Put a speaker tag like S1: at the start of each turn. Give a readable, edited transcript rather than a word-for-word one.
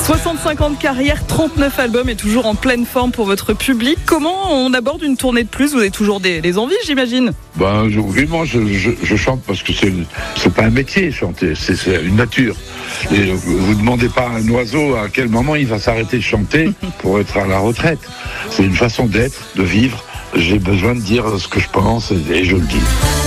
S1: 65 ans de carrière, 39 albums et toujours en pleine forme pour votre public. Comment on aborde une tournée de plus ? Vous avez toujours des envies, j'imagine ?
S2: Moi, je chante parce que c'est pas un métier, chanter, c'est une nature. Et vous demandez pas à un oiseau à quel moment il va s'arrêter de chanter pour être à la retraite. C'est une façon d'être, de vivre. J'ai besoin de dire ce que je pense et je le dis.